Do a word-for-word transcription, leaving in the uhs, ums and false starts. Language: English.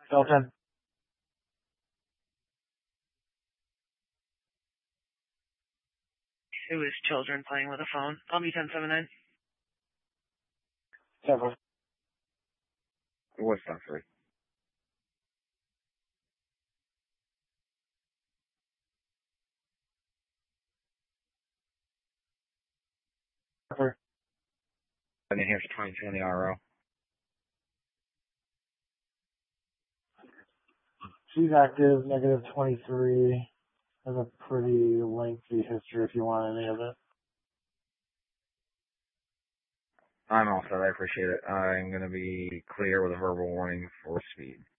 Dalton. It was children playing with a phone. I'll be ten seven nine. Several. What's that for? New Hampshire twenty-two in the R O. She's active, negative twenty-three. Has a pretty lengthy history if you want any of it. I'm all set. I appreciate it. I'm going to be clear with a verbal warning for speed.